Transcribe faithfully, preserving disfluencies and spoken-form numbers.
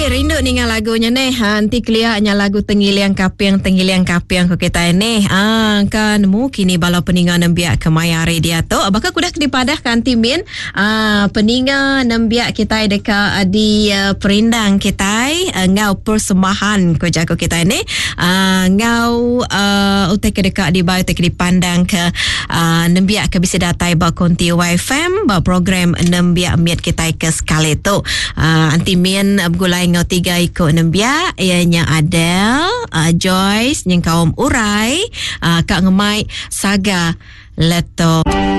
Ui, rindu dengan lagunya ni. Ha, nanti kelihatnya lagu Tengiliang Kapiang, Tengiliang Kapiang ko kita ni. Ah, kan mu kini bala peninga nembiak ke maya dia tu. Bakal kudah dipadah kan timin. Ah, peninga nembiak kita dekat di uh, perindang kita uh, ngau persembahan ko jago kita ni. Ah, ngau uh, utek dekat di bayu tek dipandang ke uh, nembiak ke bisa datai ba konti Y F M ba program nembiak miat kita ke sekali tu. Ah, anti min gulai ngau tiga ikut nembia ianya Adele, uh, Joyce, yang kaum urai, uh, Kak Ngemai, Saga, Leto.